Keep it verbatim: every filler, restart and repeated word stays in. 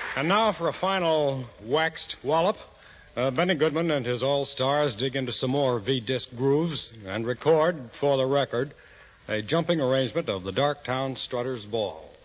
And now for a final waxed wallop. Uh, Benny Goodman and his all-stars dig into some more V-disc grooves and record, for the record, a jumping arrangement of the Darktown Strutters Ball.